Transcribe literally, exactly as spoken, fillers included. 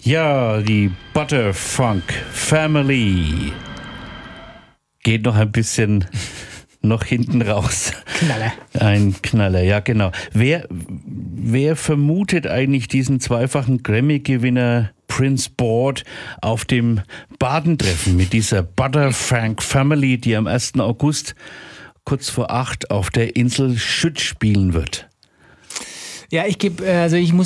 Ja, die Butterfunk Family geht noch ein bisschen noch hinten raus. Knaller. Ein Knaller, ja genau. Wer, wer vermutet eigentlich diesen zweifachen Grammy-Gewinner Prince Board auf dem Badentreffen mit dieser Butterfunk Family, die am ersten August kurz vor acht auf der Insel Schütt spielen wird? Ja, ich gebe, also ich muss